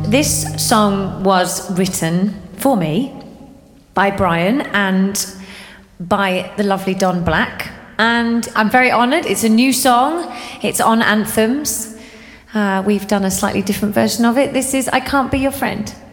This song was written for me by Brian and by the lovely Don Black. And I'm very honoured. It's a new song. It's on Anthems. We've done a slightly different version of it. This is I Can't Be Your Friend.